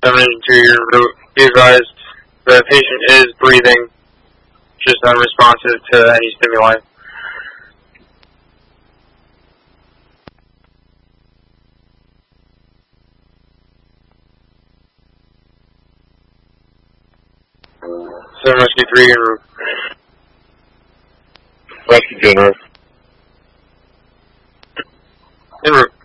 702, your route. Be advised, the patient is breathing, just unresponsive to any stimuli. Seven Rescue 3, en route. Rescue 2, en route. En route.